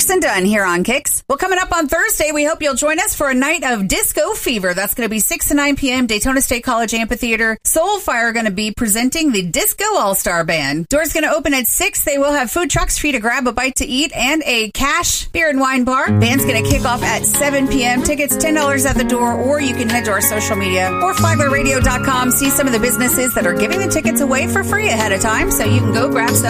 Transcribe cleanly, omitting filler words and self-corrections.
Brooks and Dunn here on Kicks. Well, coming up on Thursday, we hope you'll join us for a night of Disco Fever. That's going to be 6 to 9 p.m. Daytona State College Amphitheater. Soulfire are going to be presenting the Disco All-Star Band. Doors going to open at 6. They will have food trucks for you to grab a bite to eat and a cash beer and wine bar. Band's going to kick off at 7 p.m. Tickets $10 at the door, or you can head to our social media or flaglerradio.com. See some of the businesses that are giving the tickets away for free ahead of time, so you can go grab some